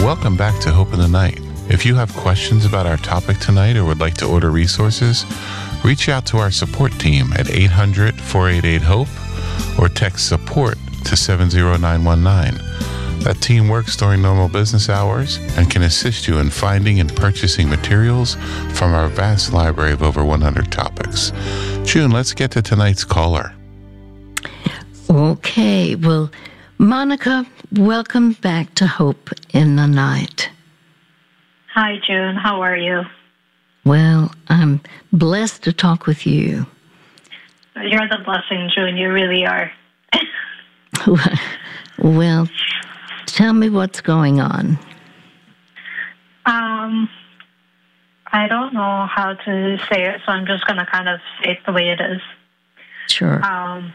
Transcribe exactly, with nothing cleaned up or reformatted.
Welcome back to Hope in the Night. If you have questions about our topic tonight or would like to order resources, reach out to our support team at eight hundred, four eight eight, HOPE or text support to seven zero nine one nine. That team works during normal business hours and can assist you in finding and purchasing materials from our vast library of over one hundred topics. June, let's get to tonight's caller. Okay, well, Monica, welcome back to Hope in the Night. Hi, June. How are you? Well, I'm blessed to talk with you. You're the blessing, June. You really are. Well, tell me what's going on. Um, I don't know how to say it, so I'm just going to kind of say it the way it is. Sure. Um,